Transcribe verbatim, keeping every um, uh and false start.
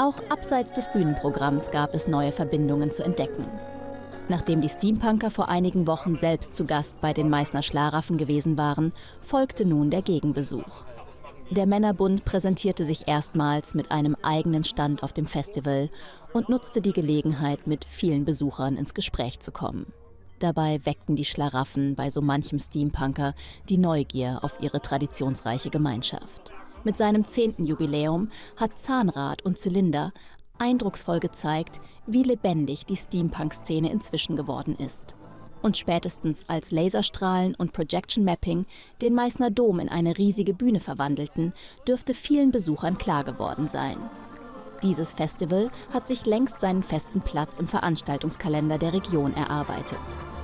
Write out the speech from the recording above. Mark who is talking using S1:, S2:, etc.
S1: Auch abseits des Bühnenprogramms gab es neue Verbindungen zu entdecken. Nachdem die Steampunker vor einigen Wochen selbst zu Gast bei den Meißner Schlaraffen gewesen waren, folgte nun der Gegenbesuch. Der Männerbund präsentierte sich erstmals mit einem eigenen Stand auf dem Festival und nutzte die Gelegenheit, mit vielen Besuchern ins Gespräch zu kommen. Dabei weckten die Schlaraffen bei so manchem Steampunker die Neugier auf ihre traditionsreiche Gemeinschaft. Mit seinem zehnten Jubiläum hat Zahnrad und Zylinder eindrucksvoll gezeigt, wie lebendig die Steampunk-Szene inzwischen geworden ist. Und spätestens als Laserstrahlen und Projection Mapping den Meißner Dom in eine riesige Bühne verwandelten, dürfte vielen Besuchern klar geworden sein: Dieses Festival hat sich längst seinen festen Platz im Veranstaltungskalender der Region erarbeitet.